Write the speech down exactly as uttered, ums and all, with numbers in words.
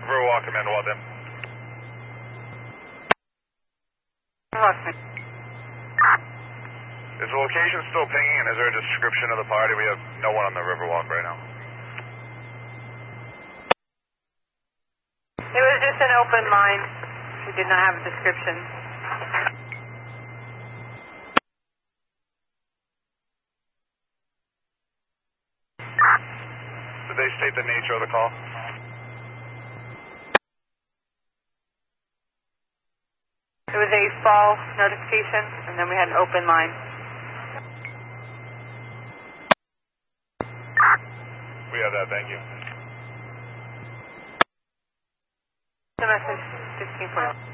Riverwalk, Command Walden. Is the location still pinging, and is there a description of the party? We have no one on the Riverwalk right now. It was just an open line. We did not have a description. Did they state the nature of the call? It was a fall notification, and then we had an open line. We have that, thank you. The message, fifteen forty.